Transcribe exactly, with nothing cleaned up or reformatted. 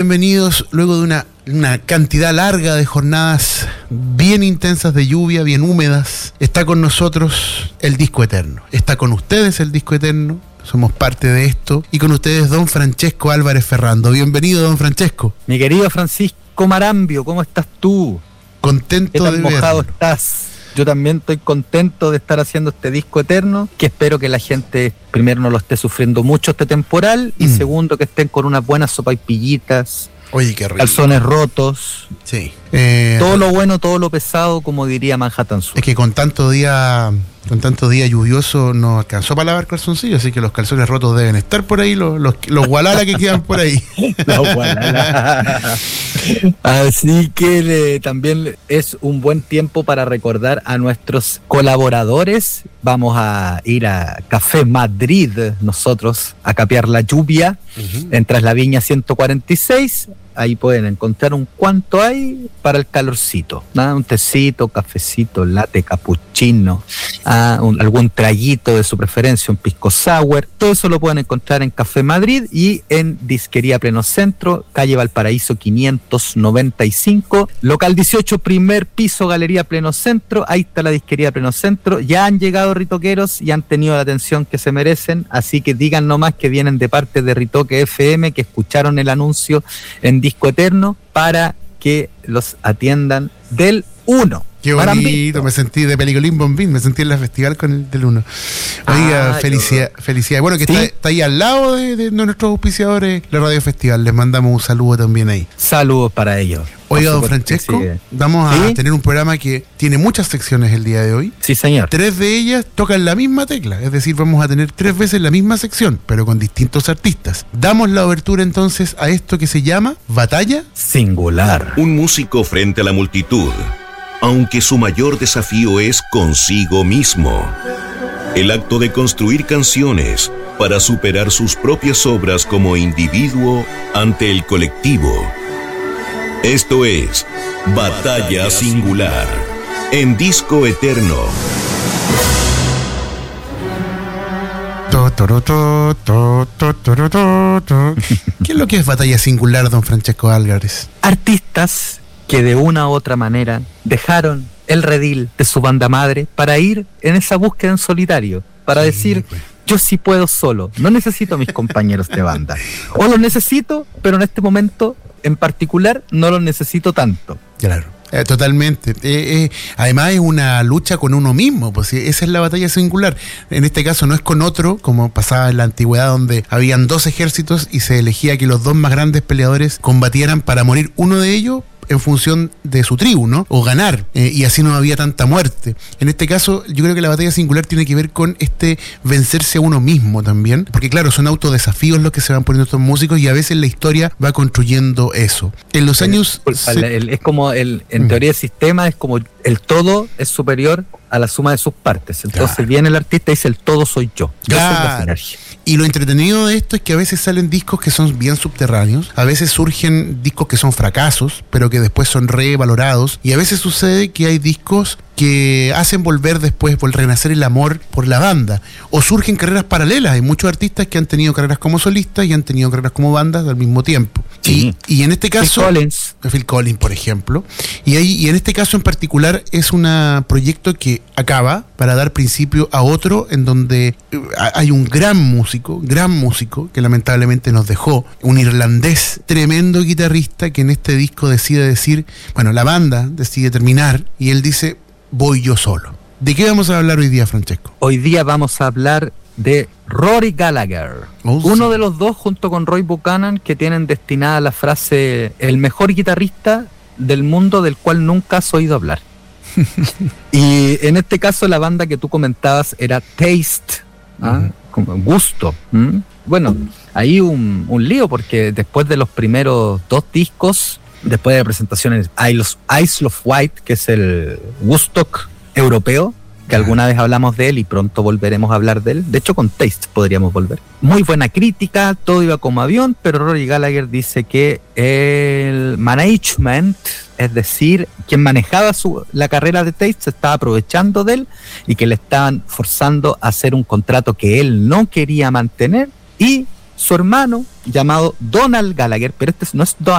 bienvenidos luego de una, una cantidad larga de jornadas bien intensas de lluvia, bien húmedas. Está con nosotros el Disco Eterno, está con ustedes el Disco Eterno, somos parte de esto, y con ustedes don Francesco Álvarez Ferrando. Bienvenido, don Francesco. Mi querido Francisco Marambio, ¿cómo estás tú? Contento ¿Qué tan de mojado verlo. estás? Yo también estoy contento de estar haciendo este Disco Eterno, que espero que la gente, primero, no lo esté sufriendo mucho este temporal, y Mm. segundo, que estén con unas buenas sopaipillitas, Oye, qué rico. calzones rotos, Sí. Eh, todo lo bueno, todo lo pesado, como diría Manhattan Sur. Es que con tanto día, con tanto día lluvioso no alcanzó para lavar calzoncillos, así que los calzones rotos deben estar por ahí, los, los, los gualala que quedan por ahí. La gualala. Así que eh, también es un buen tiempo para recordar a nuestros colaboradores. Vamos a ir a Café Madrid nosotros a capear la lluvia. Uh-huh. Entras la Viña ciento cuarenta y seis. Ahí pueden encontrar un cuanto hay para el calorcito, ¿no? Un tecito, cafecito, latte, cappuccino, ah, un, algún traguito de su preferencia, un pisco sour. Todo eso lo pueden encontrar en Café Madrid y en Disquería Pleno Centro, calle Valparaíso quinientos noventa y cinco, local dieciocho, primer piso, Galería Pleno Centro. Ahí está la Disquería Pleno Centro. Ya han llegado ritoqueros y han tenido la atención que se merecen, así que digan nomás que vienen de parte de Ritoque F M, que escucharon el anuncio en Disco Eterno, para que los atiendan del uno. Qué bonito, me sentí de Peliculín Bombín, me sentí en la festival con el del uno. Oiga, Ah, felicidad, yo... felicidad. Bueno, que ¿Sí? está, está ahí al lado de, de nuestros auspiciadores, la Radio Festival. Les mandamos un saludo también ahí. Saludos para ellos. Oiga, don Por supuesto que Francesco, sí. vamos a ¿Sí? tener un programa que tiene muchas secciones el día de hoy. Sí, señor. Tres de ellas tocan la misma tecla, es decir, vamos a tener tres veces la misma sección, pero con distintos artistas. Damos la abertura entonces a esto que se llama Batalla Singular. Un músico frente a la multitud, aunque su mayor desafío es consigo mismo. El acto de construir canciones para superar sus propias obras como individuo ante el colectivo. Esto es Batalla Singular, en Disco Eterno. To, toro, to, to, to, toro, to, to. ¿Qué es lo que es Batalla Singular, don Francesco Álvarez? Artistas que de una u otra manera dejaron el redil de su banda madre para ir en esa búsqueda en solitario, para Sí, decir, pues. yo sí puedo solo, no necesito a mis compañeros de banda, o los necesito, pero en este momento en particular no los necesito tanto. Claro. Eh, totalmente. Eh, eh, además es una lucha con uno mismo, pues eh, esa es la batalla singular. En este caso no es con otro, como pasaba en la antigüedad, donde habían dos ejércitos y se elegía que los dos más grandes peleadores combatieran para morir uno de ellos en función de su tribu, ¿no? O ganar, eh, y así no había tanta muerte. En este caso, yo creo que la batalla singular tiene que ver con este vencerse a uno mismo también, porque claro, son autodesafíos los que se van poniendo estos músicos y a veces la historia va construyendo eso. En los años... Disculpa, se- el- es como, el, en Mm. teoría del sistema, es como el todo es superior a la suma de sus partes. Entonces Claro. viene el artista y dice, el todo soy yo. Yo soy la Claro. sinergia. Y lo entretenido de esto es que a veces salen discos que son bien subterráneos, a veces surgen discos que son fracasos, pero que después son revalorados, y a veces sucede que hay discos que hacen volver después, por renacer el amor por la banda, o surgen carreras paralelas. Hay muchos artistas que han tenido carreras como solistas y han tenido carreras como bandas al mismo tiempo. Sí. Y, y en este caso... Phil Collins. Phil Collins, por ejemplo. Y, ahí, y en este caso en particular es un proyecto que acaba para dar principio a otro en donde eh, hay un gran músico, gran músico, que lamentablemente nos dejó, un irlandés, tremendo guitarrista, que en este disco decide decir, bueno, la banda decide terminar y él dice, voy yo solo. ¿De qué vamos a hablar hoy día, Francesco? Hoy día vamos a hablar de Rory Gallagher, Oh, uno sí. de los dos junto con Roy Buchanan que tienen destinada la frase el mejor guitarrista del mundo del cual nunca has oído hablar. Y en este caso la banda que tú comentabas era Taste, ¿ah? Ujú. Como gusto. ¿m? Bueno, ahí un, un lío porque después de los primeros dos discos, después de presentaciones Isles, Isle of Wight, que es el Woodstock europeo, que alguna vez hablamos de él y pronto volveremos a hablar de él. De hecho, con Taste podríamos volver. Muy buena crítica, todo iba como avión, pero Rory Gallagher dice que el management, es decir, quien manejaba su, la carrera de Taste, se estaba aprovechando de él y que le estaban forzando a hacer un contrato que él no quería mantener, y su hermano, llamado Donald Gallagher, pero este no es Donald